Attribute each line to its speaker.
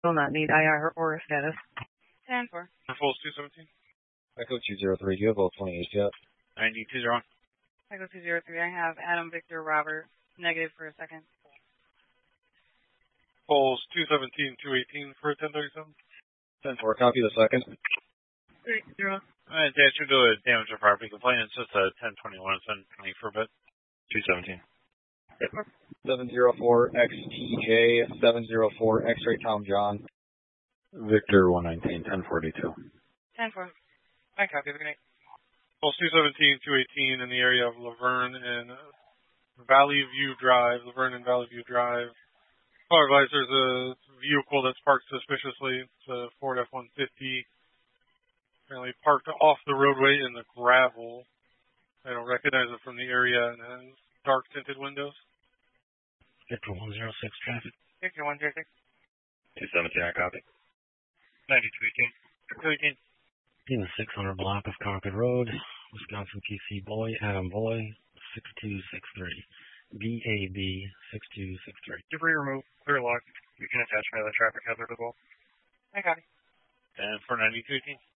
Speaker 1: Will not need IR or status.
Speaker 2: 10-4.
Speaker 3: Falls 217.
Speaker 4: Echo 203, do you have all 28 yet?
Speaker 3: 92 on.
Speaker 2: Echo 203, I have Adam Victor Robert, negative for a second.
Speaker 3: Falls 217, 218 for 1037.
Speaker 4: 10-4, copy the second.
Speaker 1: 3-0.
Speaker 3: Alright, to answer to a damage or property complaint, it's just a 1021 and 1020 for a bit. 217.
Speaker 4: 704 XTJ, 704 X-ray Tom John.
Speaker 5: Victor 119, 1042.
Speaker 2: 10-4.
Speaker 3: I copy the grenade. Falls 217, 218 in the area of Laverne and Valley View Drive. Laverne and Valley View Drive. Fire advice, there's a vehicle that's parked suspiciously. It's a Ford F-150. Apparently parked off the roadway in the gravel. I don't recognize it from the area and has dark tinted windows.
Speaker 5: Victor 106 traffic.
Speaker 2: Victor 106.
Speaker 5: 217, I copy.
Speaker 3: 9218. 218.
Speaker 5: In the 600 block of Concord Road, Wisconsin PC Boy, Adam Boy, 6263. BAB 6263.
Speaker 3: Debris removed. Clear lock. You can attach my other traffic hazard as well.
Speaker 2: I got it.
Speaker 3: And for 9218.